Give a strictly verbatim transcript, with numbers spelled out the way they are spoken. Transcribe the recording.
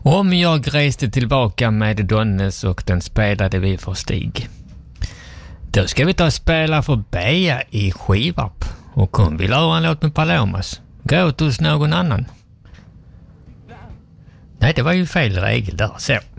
Om jag reste tillbaka med Donnes och den spelade vi för Stig. Då ska vi ta och spela för Bea i Skivarp. Och hon vill höra en låt med Palomas. Gå hos någon annan. Nej, det var ju fel regel där. Så.